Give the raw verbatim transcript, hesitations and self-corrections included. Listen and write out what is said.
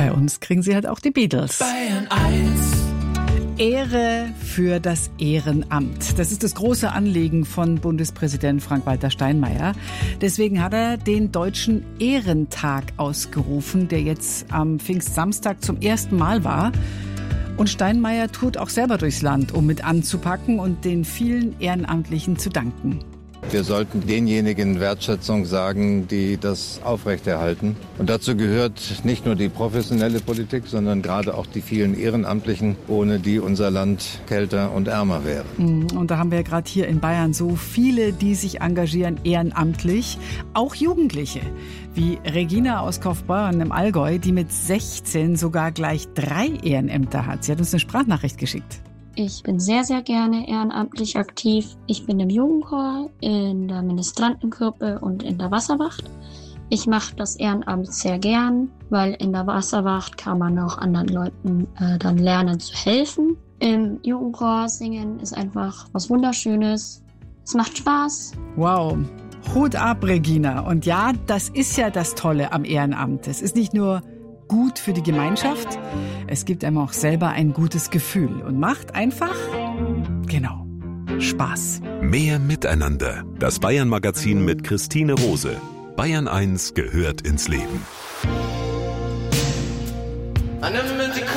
Bei uns kriegen sie halt auch die Beatles. Bayern eins. Ehre für das Ehrenamt. Das ist das große Anliegen von Bundespräsident Frank-Walter Steinmeier. Deswegen hat er den Deutschen Ehrentag ausgerufen, der jetzt am Pfingstsamstag zum ersten Mal war. Und Steinmeier tut auch selber durchs Land, um mit anzupacken und den vielen Ehrenamtlichen zu danken. Wir sollten denjenigen Wertschätzung sagen, die das aufrechterhalten. Und dazu gehört nicht nur die professionelle Politik, sondern gerade auch die vielen Ehrenamtlichen, ohne die unser Land kälter und ärmer wäre. Und da haben wir ja gerade hier in Bayern so viele, die sich engagieren ehrenamtlich, auch Jugendliche, wie Regina aus Kaufbeuren im Allgäu, die mit sechzehn sogar gleich drei Ehrenämter hat. Sie hat uns eine Sprachnachricht geschickt. Ich bin sehr, sehr gerne ehrenamtlich aktiv. Ich bin im Jugendchor, in der Ministrantengruppe und in der Wasserwacht. Ich mache das Ehrenamt sehr gern, weil in der Wasserwacht kann man auch anderen Leuten äh, dann lernen zu helfen. Im Jugendchor singen ist einfach was Wunderschönes. Es macht Spaß. Wow. Hut ab, Regina. Und ja, das ist ja das Tolle am Ehrenamt. Es ist nicht nur gut für die Gemeinschaft, es gibt einem auch selber ein gutes Gefühl und macht einfach, genau, Spaß. Mehr Miteinander. Das Bayern-Magazin mit Christine Rose. Bayern eins gehört ins Leben.